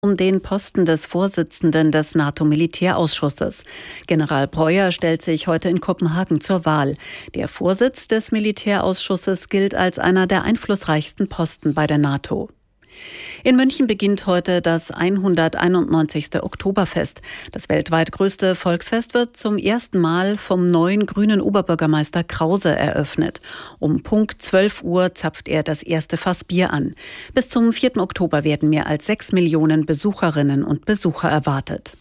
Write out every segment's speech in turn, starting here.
Um den Posten des Vorsitzenden des NATO-Militärausschusses. General Breuer stellt sich heute in Kopenhagen zur Wahl. Der Vorsitz des Militärausschusses gilt als einer der einflussreichsten Posten bei der NATO. In München beginnt heute das 191. Oktoberfest. Das weltweit größte Volksfest wird zum ersten Mal vom neuen grünen Oberbürgermeister Krause eröffnet. Um Punkt 12 Uhr zapft er das erste Fass Bier an. Bis zum 4. Oktober werden mehr als 6 Millionen Besucherinnen und Besucher erwartet.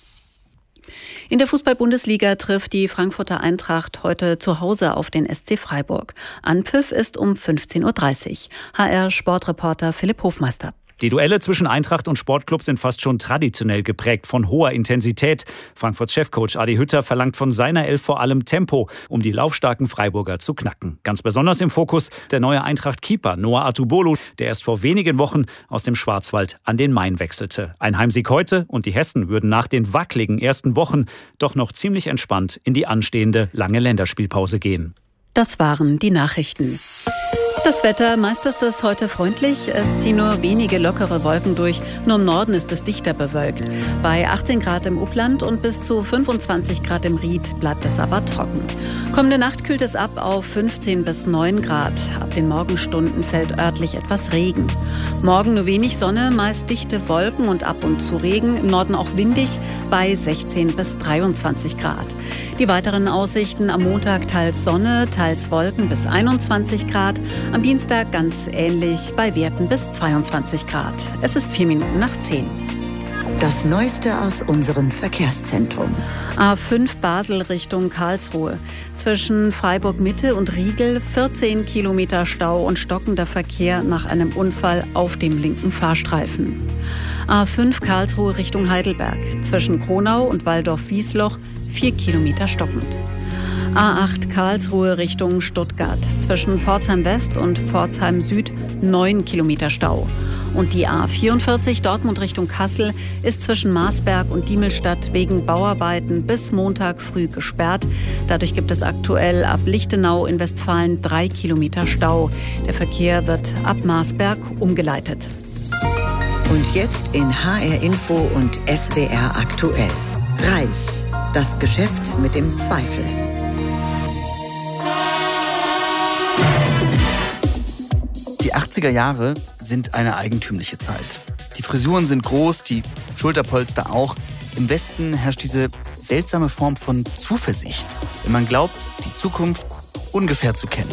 In der Fußball-Bundesliga trifft die Frankfurter Eintracht heute zu Hause auf den SC Freiburg. Anpfiff ist um 15.30 Uhr. HR-Sportreporter Philipp Hofmeister. Die Duelle zwischen Eintracht und Sportclub sind fast schon traditionell geprägt von hoher Intensität. Frankfurts Chefcoach Adi Hütter verlangt von seiner Elf vor allem Tempo, um die laufstarken Freiburger zu knacken. Ganz besonders im Fokus der neue Eintracht-Keeper Noah Atubolu, der erst vor wenigen Wochen aus dem Schwarzwald an den Main wechselte. Ein Heimsieg heute und die Hessen würden nach den wackeligen ersten Wochen doch noch ziemlich entspannt in die anstehende lange Länderspielpause gehen. Das waren die Nachrichten. Das Wetter, meist ist es heute freundlich. Es ziehen nur wenige lockere Wolken durch. Nur im Norden ist es dichter bewölkt. Bei 18 Grad im Upland und bis zu 25 Grad im Ried bleibt es aber trocken. Kommende Nacht kühlt es ab auf 15 bis 9 Grad. Ab den Morgenstunden fällt örtlich etwas Regen. Morgen nur wenig Sonne, meist dichte Wolken und ab und zu Regen. Im Norden auch windig bei 16 bis 23 Grad. Die weiteren Aussichten: am Montag teils Sonne, teils Wolken bis 21 Grad. Am Dienstag ganz ähnlich bei Werten bis 22 Grad. Es ist 4 Minuten nach 10. Das Neueste aus unserem Verkehrszentrum. A5 Basel Richtung Karlsruhe. Zwischen Freiburg-Mitte und Riegel 14 Kilometer Stau und stockender Verkehr nach einem Unfall auf dem linken Fahrstreifen. A5 Karlsruhe Richtung Heidelberg. Zwischen Kronau und Walldorf-Wiesloch 4 Kilometer stockend. A8 Karlsruhe Richtung Stuttgart. Zwischen Pforzheim West und Pforzheim Süd 9 Kilometer Stau. Und die A44 Dortmund Richtung Kassel ist zwischen Marsberg und Diemelstadt wegen Bauarbeiten bis Montag früh gesperrt. Dadurch gibt es aktuell ab Lichtenau in Westfalen 3 Kilometer Stau. Der Verkehr wird ab Marsberg umgeleitet. Und jetzt in HR Info und SWR aktuell. Reich, das Geschäft mit dem Zweifel. Die 80er Jahre sind eine eigentümliche Zeit. Die Frisuren sind groß, die Schulterpolster auch. Im Westen herrscht diese seltsame Form von Zuversicht, wenn man glaubt, die Zukunft ungefähr zu kennen.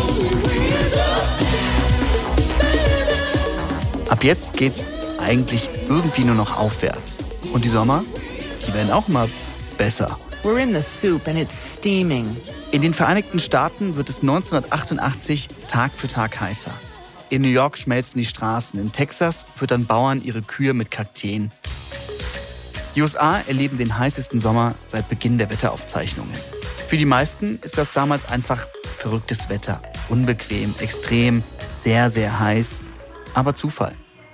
Ab jetzt geht's eigentlich irgendwie nur noch aufwärts. Und die Sommer, die werden auch immer besser. We're in the soup and it's steaming. In den Vereinigten Staaten wird es 1988 Tag für Tag heißer. In New York schmelzen die Straßen. In Texas füttern Bauern ihre Kühe mit Kakteen. Die USA erleben den heißesten Sommer seit Beginn der Wetteraufzeichnungen. Für die meisten ist das damals einfach verrücktes Wetter. Unbequem, extrem, sehr, sehr heiß. Aber Zufall.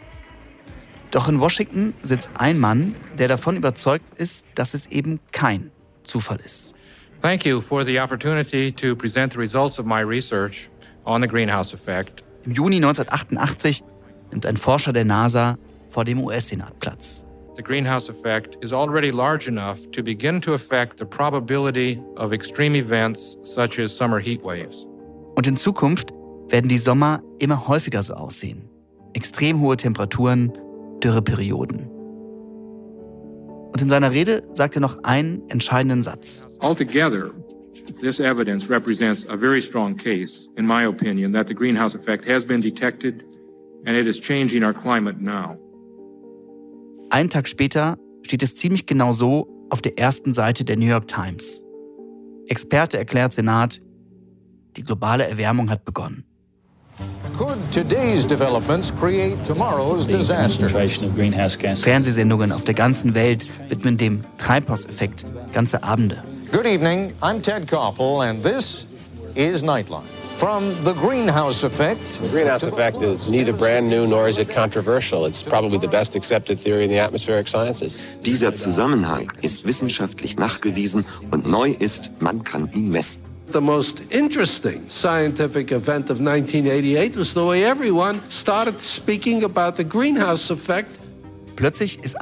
Doch in Washington sitzt ein Mann, der davon überzeugt ist, dass es eben kein Zufall ist. Thank you for the opportunity to present the results of my research on the greenhouse effect. Im Juni 1988 nimmt ein Forscher der NASA vor dem US-Senat Platz. The greenhouse effect is already large enough to begin to affect the probability of extreme events such as summer heat waves. Und in Zukunft werden die Sommer immer häufiger so aussehen. Extrem hohe Temperaturen, Dürreperioden. Und in seiner Rede sagt er noch einen entscheidenden Satz. Altogether, this evidence represents a very strong case, in my opinion, that the greenhouse effect has been detected and it is changing our climate now. Einen Tag später steht es ziemlich genau so auf der ersten Seite der New York Times. Experte erklärt Senat, die globale Erwärmung hat begonnen. Could today's developments create tomorrow's disaster? Fernsehsendungen auf der ganzen Welt widmen dem Treibhauseffekt ganze Abende. Good evening, I'm Ted Koppel and this is Nightline. From the greenhouse effect. The greenhouse effect is neither brand new nor is it controversial. It's probably the best accepted theory in the atmospheric sciences. Dieser Zusammenhang ist wissenschaftlich nachgewiesen und neu ist, man kann ihn messen. The most interesting scientific event of 1988 was the way everyone started speaking about the greenhouse effect. Plötzlich ist